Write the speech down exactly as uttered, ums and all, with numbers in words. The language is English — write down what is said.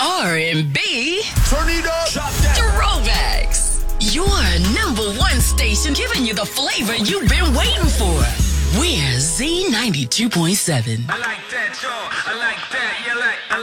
R and B. Turn it up. Throwbacks. Your number one station giving you the flavor you've been waiting for. We're Z ninety-two point seven. I like that, yo. I like that. Yeah, like. I